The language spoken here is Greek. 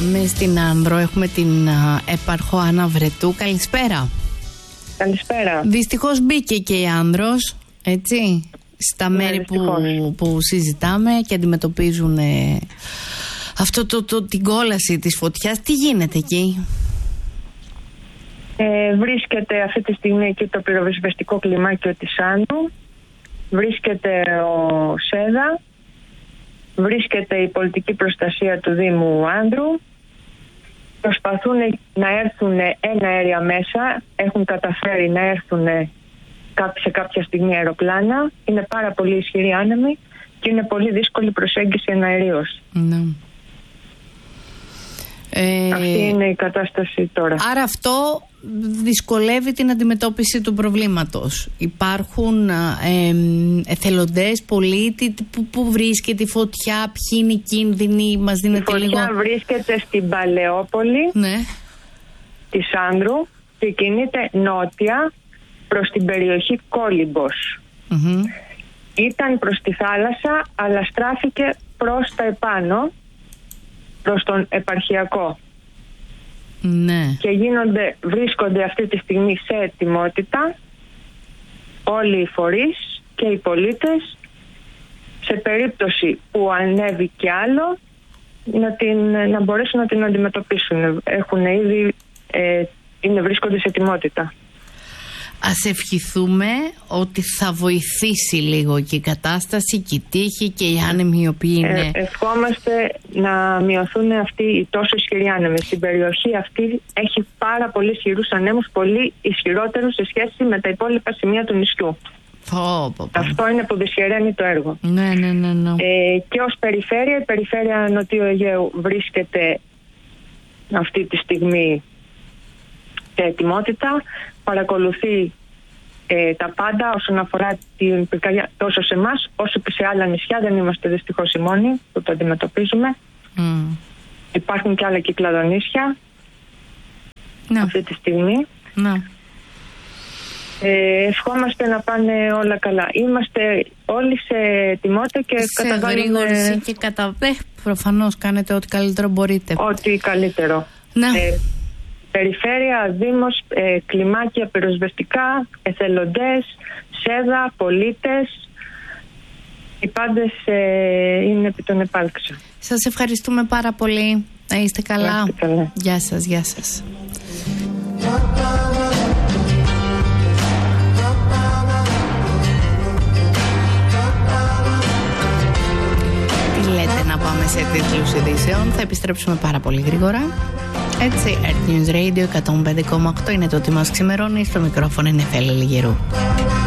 Πάμε στην Άνδρο. Έχουμε την έπαρχο Άννα Βρετού. Καλησπέρα. Καλησπέρα. Δυστυχώς μπήκε και η Άνδρος, έτσι, στα μέρη που συζητάμε και αντιμετωπίζουν την κόλαση της φωτιάς. Τι γίνεται εκεί? Βρίσκεται αυτή τη στιγμή εκεί το πυροσβεστικό κλιμάκιο της Άνδρου. Βρίσκεται ο ΣΕΔΑ. Βρίσκεται η πολιτική προστασία του Δήμου Άνδρου. Προσπαθούν να έρθουν ένα αέρια μέσα. Έχουν καταφέρει να έρθουν σε κάποια στιγμή αεροπλάνα. Είναι πάρα πολύ ισχυροί άνεμοι και είναι πολύ δύσκολη προσέγγιση εναερίως. Ναι. Αυτή είναι η κατάσταση τώρα. Άρα αυτό δυσκολεύει την αντιμετώπιση του προβλήματος. Υπάρχουν εθελοντές, πολίτη, που βρίσκεται η φωτιά, ποιοι είναι οι κίνδυνοι, μας δίνετε λίγο? Η φωτιά βρίσκεται στην Παλαιόπολη, ναι, της Άνδρου και κινείται νότια προς την περιοχή Κόλυμπος. Mm-hmm. Ήταν προς τη θάλασσα, αλλά στράφηκε προς τα επάνω, προς τον επαρχιακό. Ναι. Και βρίσκονται αυτή τη στιγμή σε ετοιμότητα όλοι οι φορείς και οι πολίτες, σε περίπτωση που ανέβει κι άλλο, να μπορέσουν να την αντιμετωπίσουν. Έχουν ήδη βρίσκονται σε ετοιμότητα. Ας ευχηθούμε ότι θα βοηθήσει λίγο και η κατάσταση και η τύχη και οι άνεμοι οι οποίοι είναι... Ευχόμαστε να μειωθούν αυτοί οι τόσο ισχυροί άνεμοι. Στην περιοχή αυτή έχει πάρα πολύ ισχυρούς ανέμους, πολύ ισχυρότερους σε σχέση με τα υπόλοιπα σημεία του νησιού. Αυτό είναι που δυσχεραίνει το έργο. Ναι. Και ως περιφέρεια, η περιφέρεια Νοτιού Αιγαίου βρίσκεται αυτή τη στιγμή σε ετοιμότητα, παρακολουθεί τα πάντα όσον αφορά την πυρκαγιά τόσο σε εμάς όσο και σε άλλα νησιά. Δεν είμαστε δυστυχώς οι μόνοι που το αντιμετωπίζουμε. Υπάρχουν και άλλα κυκλαδονήσια αυτή τη στιγμή. Ευχόμαστε να πάνε όλα καλά. Είμαστε όλοι σε ετοιμότητα και καταβάλουμε... και προφανώς κάνετε ό,τι καλύτερο μπορείτε. Ό,τι καλύτερο. Ναι. Περιφέρεια, Δήμος, κλιμάκια πυροσβεστικά, εθελοντές, ΣΕΔΑ, πολίτες. Οι πάντες είναι επί των επάλξεων. Σας ευχαριστούμε πάρα πολύ. Να είστε καλά. Γεια σας, γεια σας. Τι λέτε να πάμε σε τίτλους ειδήσεων? Θα επιστρέψουμε πάρα πολύ γρήγορα. Έτσι, Earth News Radio 105,8 είναι το ότι μας ξημερώνει. Στο μικρόφωνο είναι Φέλη Λιγερού.